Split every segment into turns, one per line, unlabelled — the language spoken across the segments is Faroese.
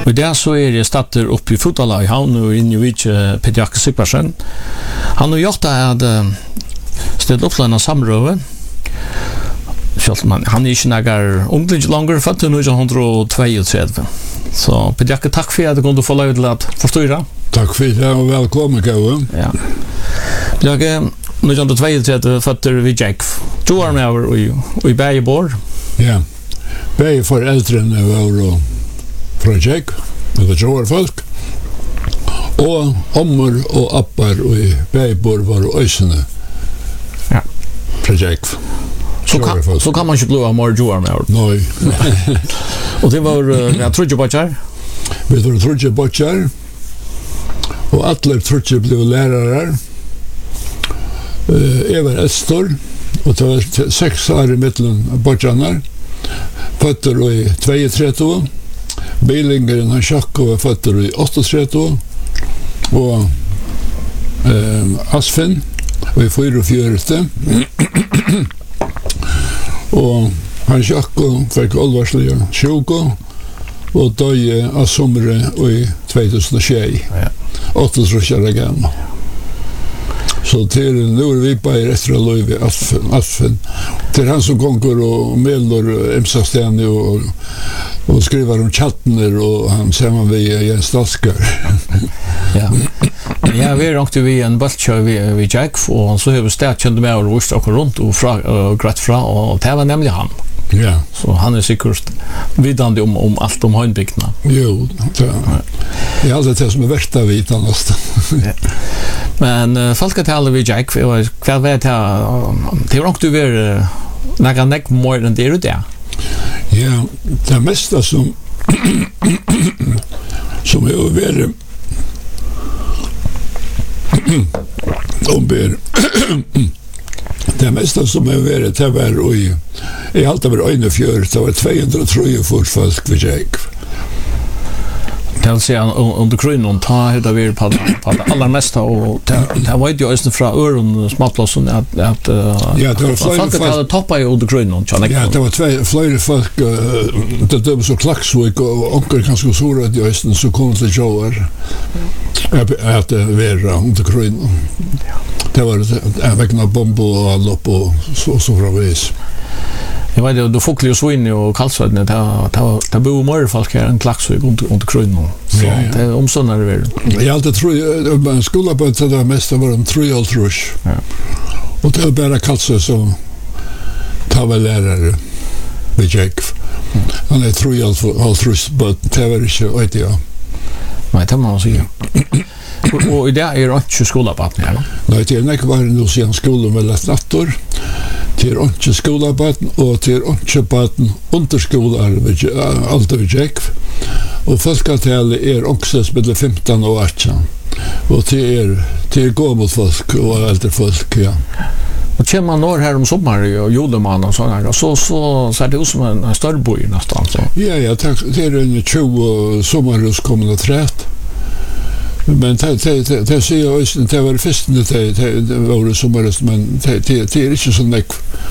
Och där så är det starter upp I Fotala I havn och in I Pediak Sigvarsson. Han har gjort det att ställa upp en samröve. Han är inte några ungdomar längre för 1932. Så Pediak, tack för att du kunde få lov till att förståra.
Tack för det och välkommen Kaue.
Ja. Jag 1932 fötter vid Jack. 2 år med över i Bergebor.
Ja. Bäge föräldrarna var från Jack, med 2 år folk. Och ommor och appar i Bergebor var ösene.
Ja.
Från Jack.
Så kan man inte bli av mer år med över.
Nej.
Och det var jag tror ju bara
Vi var trutje botjar. Och alla trutje blev lärare. Jag var ästor. Och det var 6 år I mitten botjarna. Fötter I 32. Bilingeren han Sjakko var fötter I 38. Och Asfen var I 44. Och han Sjakko fick allvarsliga 20. Och döje av somre I 2006.
Ja.
8 år gammal. Så till nu är vi bara I rättra löv I Asfen. Till han som konkur och medlor Emsasteni och skriver om chattner och han samman via Jens Daskar.
Ja. Ja, vi åkte vi en bultkör vid Jack och så har stät kände med och visst åker runt och grätt fra och det var nämligen han.
Ja.
Så han är säkert vidande om allt om höjnbyggna.
Jo, det är alltid det som är värsta vitan nästan.
Ja. Men folkatalet vid Jack, kvar vet jag, det var också vi några näck mer än det är det.
Ja, det mesta som är över det mesta som är över det var I allt var öjne fjör, det var 203 folk vid Jack.
Det vill säga under krönon ta det vi på det allra mesta och det var ju just från öron småplatsen att
ja, det var
folk hade toppat under krönon.
Ja, det var flera folk det var så klaxvik och onkel kanske så att jag just så kom till Joar. Att det var under krönon. Det var vägna bomb och allop och så framvis.
Jag vet då folk ju så in och kallsvädne ta bo mer folk här en klaxvik under krönon. Så det är omsönar det väl.
Jag alltid tror man skulle på det där mesta var de 3 år trusch. Ja. Och det är bara kalsö som tar väl lärare vid Jack. Han är 3 år trusch but det var inte vet jag.
Nej, det man säga. Och det är inte skolabatten här.
Nej, det är inte var nu sen skolan väl att nattor. Till inte skolabatten och till inte batten underskolar allt vid Jack. Och folkatalet är också mellan 15 och 18. Och till gammalt folk och äldre folk, ja.
Och kommer man norr här om sommar och juleman och sådär, så ser det ut som en större by nästan. Så.
Ja, det är en 20 sommarhus kommande trätt. Men det ser jag också, det var först det var sommarhus, men det är inte så mycket.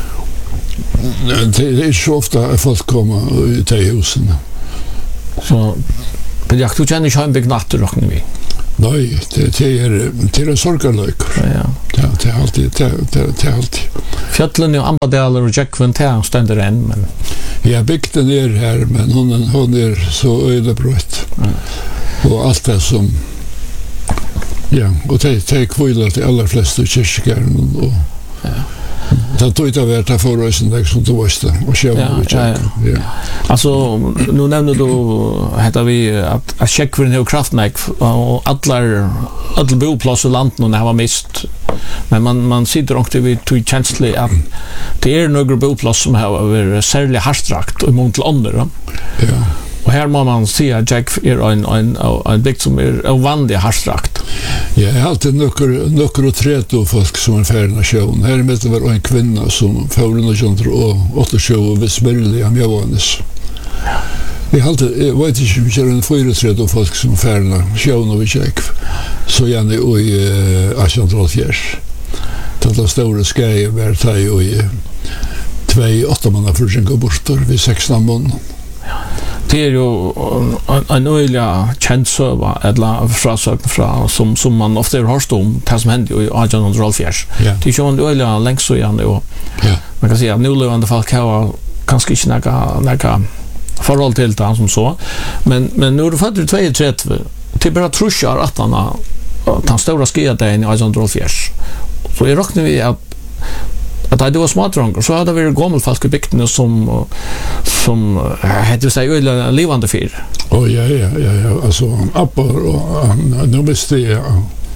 Det är inte så ofta folk kommer I de husen.
Så, men jag tror inte att jag natter räknar vi.
Nej, det är en sorgarlök.
Ja.
Det är alltid.
Fjällen och Ambadaler och Jackvin ständer än, men...
Ja, bygden är här, men hon är så ödebrött. Och allt det som... Ja, och det är kvillar till allra flesta kyrkgärden och... Ja. Det tog inte värt att få rösten där som du visste och ja.
Alltså, nu nämner du heter vi att Tjeckvin har kraftnäck och alla boplatser i landet nu har mist. Men man sitter också vid till känslig att det är några boplatser som har särskilt harstrakt och många till andra.
Ja.
Och här må man se att Jack är en bygd som är ovanlig harstrakt.
Ja, jag har alltid några och 30 folk som är färdig nation. Här med det var en kvinna som förde och 88 Vesberli av Johannes. Jag vet inte om jag är 34 folk som är färdig nation och Jack. Så gärna i 1804. Det stora skrev var det i 2 8 manna för sin går bort vid 16 mån.
det är ju en öliga känsla eller frasökn som man ofta har hört om det som hände i 1804. Det är ju en öliga längst så igen och man kan säga att nu levande folk har kanske inte några förhåll till det som så, men nu är det född 32 till bara trusjar att han stora skidagen i 1804. Så jag räknar vi att det var smådrängar så hade vi gamla folk i bygden som hade sig öliga levande fyr.
Ja, alltså appar och nu visste jag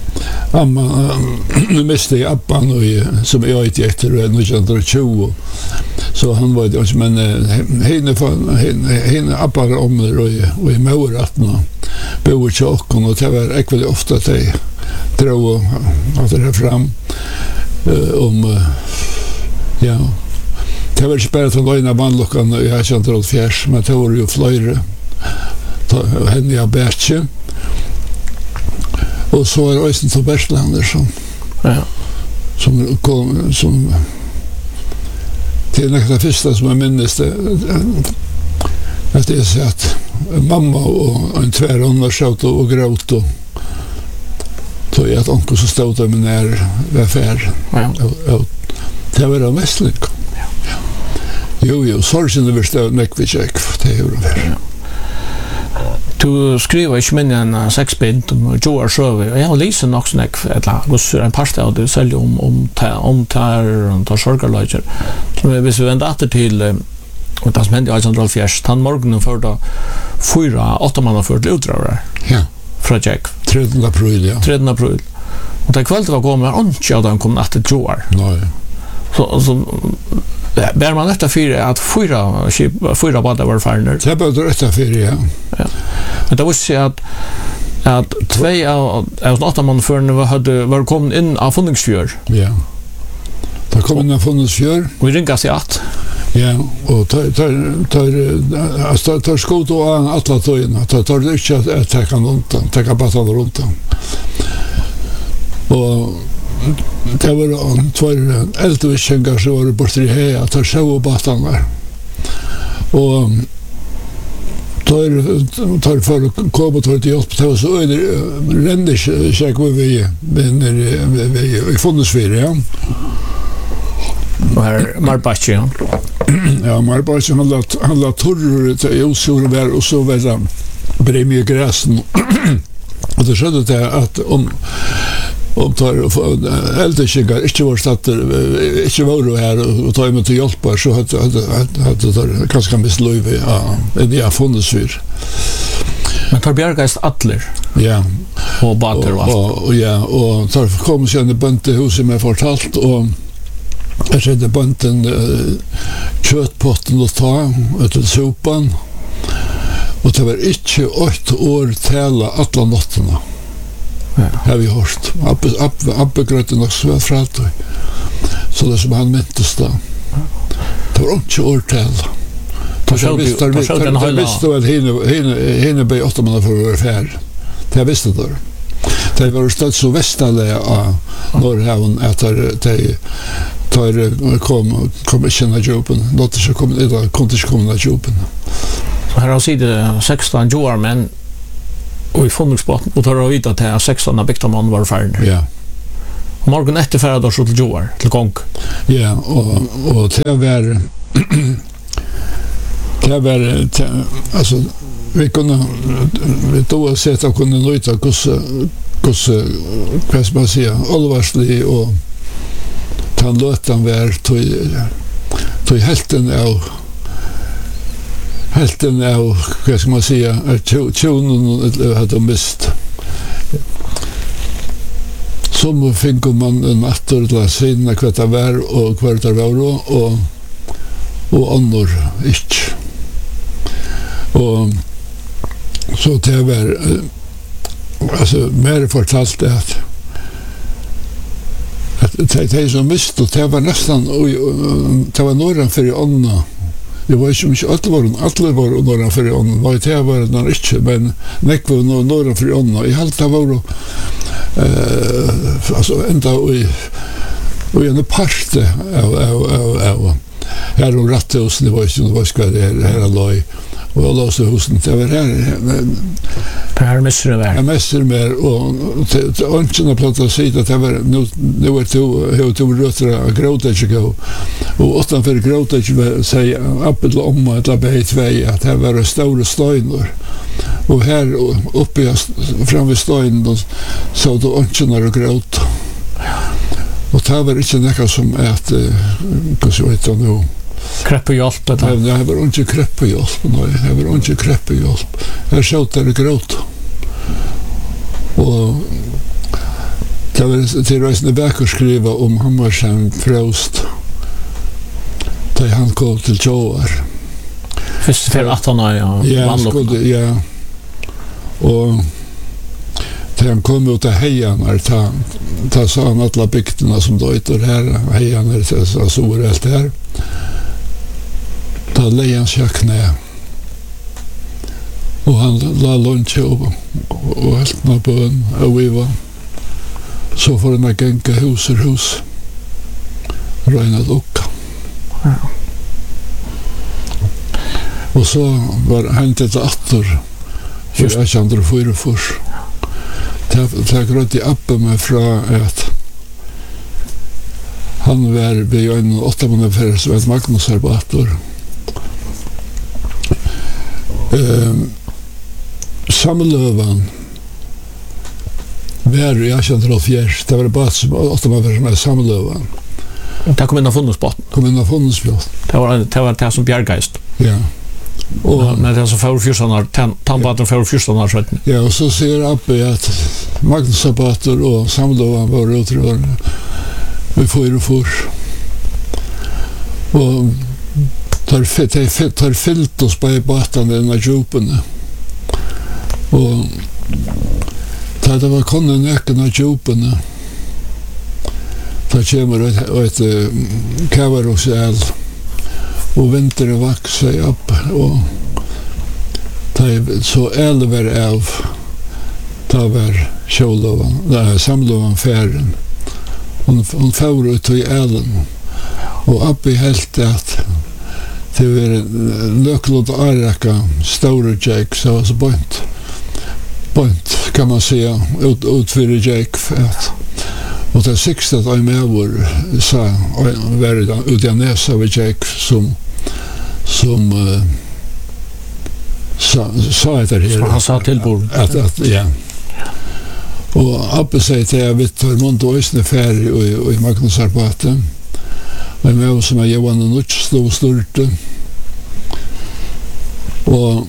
nu miste jag appan som jag inte efter 1920 så han var det men henne appar om och i Moratna bor tjocken och det var ekväl ofta att jag drog att det fram om ja det var spärrat från lögna bandlockan och jag kände åt fjärs men det var ju flöjre henne jag bärtje och så är Øystein Tobergsland Andersson som det är något av första som jag minns det att det är så att mamma och en tvärhåndar sköt och gråt och så är att onkel så stod där med när affär det var en västling jo sorgen över stod nekvitsek det är det
Du skriver ikke minne en sexbind om Joar Sjøve, og jeg har lyst nok sånn en part av det selv om tar sorgarløyger. Hvis vi vender etter til det som hendte i 1804, han morgenen før da 4-8 mann før til utdragere fra Jack.
13. april, ja.
13. april. Og da kveldet var gått med ikke at han kom etter Joar.
Nei.
Så bär man detta för att fyra båtar var färdiga.
Det var detta för ja.
Men det var så att två av 8 man för var kommit in av Funningsfjord.
Ja. Det kom in av Funningsfjord.
Vi ringade sig att.
Ja, och tar skot och alla tojen. Tar det inte att ta båtar runt. Och det var två eldviskingar som var borta i här att ta sjå båten där. Och tar för komma till hjälp det var så rändes check vi Funningsfjord ja.
Och här Marbachi
ja Marbachi han la torr till osur och så var det mycket gräsen och det skedde det att om tar eldviskingar inte var satt inte var här och tar mig till hjälp så hade kanske mislöjve ja Funningsfjord.
Men tar bjärgast atler.
Ja.
Och bater
och ja och tar kom sen i buntehuset med fortalt och jag sätter bunten köttpotten och ta till sopan. Och det var inte 8 år tälla alla natterna. Har vi hört. Abbegröten och så frat. Så det som han mintes då. Det var inte år tälla. Jag visste att henne blev 8 månader för affär. Det visste då. Det var stått så västallä Norrhavn att kom känna jobben. Något så kom det kontiskonna jobben.
Så här har sidan 16 år men och i Funningsbåten och tar att vita att 16 bäckta man var färdig.
Ja.
Morgon efter färd då så till Joar till gång.
Ja och det var alltså vi kunde då sätta kunde nöjta hur man säger allvarslig och han låten var till hälften av vad ska man säga tjonen hade mist som fick man en natter till sinna kvart var och kvart var och annor inte och så det var alltså mer fortalt att det som mist och det var nästan det var norran för i Anna. Det var ju inte alla var norran för i Anna. Var det var det inte men nekv var norran för i Anna. I allt det var alltså ända och en part av här om ratthusen, det var ju det här loj. Och jag låste husen, det var här.
Per Messer var.
Jag mäster mer och inte plats sida att det var nu är det rötter gråta inte gå. Och utanför gråta inte säga appel om att det är två att det var stora stenar. Och här uppe fram vid stenen så då inte när gråta. Och det var inte något som att vad så heter det nu.
Krepp och hjälp det.
Nej, det var inte krepp och hjälp. Nej, det var inte krepp och hjälp. Jag såg där gråta. Och det var till Reisende Bäck att skriva om Hammarsheim Frost där han kom till Tjoar.
Först för 18 år,
ja. Och när han kom ut av hejan ta sa han alla bygderna som då ytter här, hejan är så orelt här. Ta lejan sig knä. Och han la lunch och helt på bön och vi var så får den gänga hus röjna lucka.
Ja.
Och så var han till attor för jag kände för först. Det gröt i appen med fra att han var vid en 8 månader för så ett Magnus Arbator. Samlövan var jag kände då fjärs. Det var bara som 8 månader med Samlövan.
Det kom in av Funnesbåt. Det var det som Bjärgeist.
Ja.
Och när det så för 14 år, tandbaten för 14 år så.
Ja, och så ser Abbe att Magnus Arbator och Samlövan var utrörande. Vi får och tar fyllt oss på båten den här djupen. Och det var konnen öken av djupen. Där kommer ett kavarosel och vintern växer upp och så elver av var Sjölövan, Samlövan färden. Hon får ut i elen och upp i helt att det var löklot arraka stora Jake så var så point kan man säga ut för Jake att och det sista att jag med var sa var ut i näsa av Jake som sa det här
han sa till bord
att ja. Och Abbe säger till jag vet hur många år färg och i Magnus Arbaten. Och med oss som är Johan och Nutsch stort. Och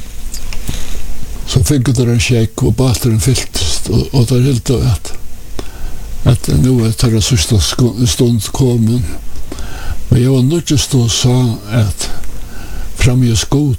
så fick det en check och bateren fyllt och det helt att nu tar det sista stund kommen. Men Johan Nutsch då sa att framgjus god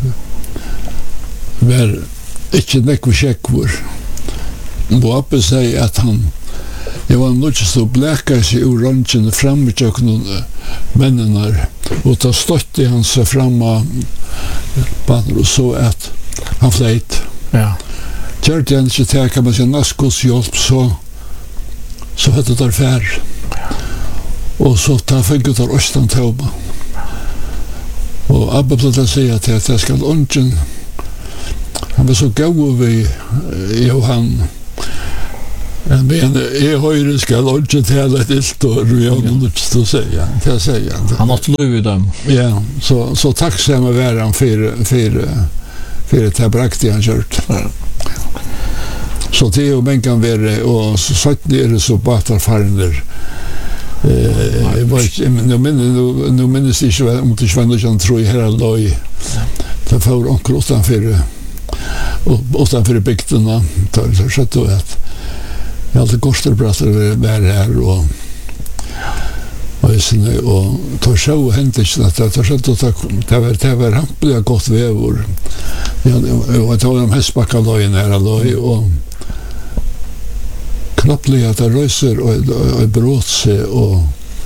var inte nekva checkvur. Och Abbe säger att jag var nog så bläckar sig ur röntgen fram i köknen männen och ta stött i hans framma banor och så att han flejt.
Ja.
Kört jag inte till kan man säga naskos hjälp så hette det färd. Och så tar fängt där östan tauba. Och Abbe plötsligt säger till att jag ska lunchen. Han var så god vid Johan. Men jag höjre ska lunchen till ett ilt och Johan Lutz att säga.
Han har lov dem.
Ja, så tacksam att vara han för det här praktiska han kört. Så Theo men kan vara och så satt ner så batar farner. Nu minns inte om det Svennesson tror jag här loj. Det får onkel utanför bygderna. Så sett då att jag alltid kosterbratter var här och tar så och hänt inte att det var rampligt gott vävor. Jag tar de hästbackalöjen här och knappt att det röser och bråt sig och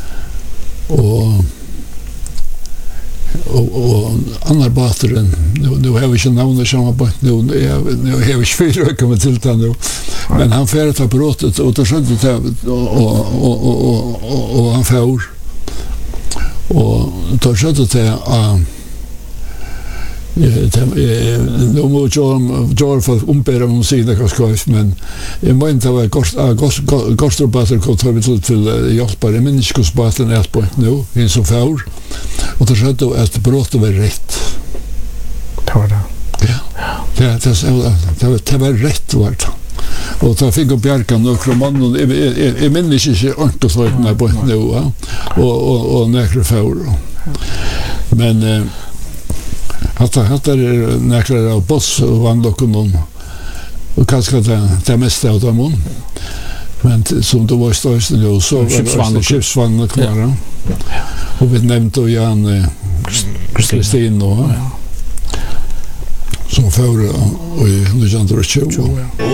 andra bateren nu har vi inte namnet som har bort nu har vi inte fyra kommit till det nu men han färd ta brottet och tar sönt det och han får Och då skötte det nu må jag för ombera om sida kanske men jag menar det var Gostrubater kom till hjälpare människosbaten är på nu in så för och då skötte att brottet var rätt.
Det var det.
Ja. Det var rätt vart. Och så fick jag bjärka några mannen är människor inte så att på nu och några för. Men att näkrar av boss vann dock någon och kanske det mesta av dem men som då var störst nu så var skeppsvagn kvar och vi nämnde och Jan Kristin och som för och i 1920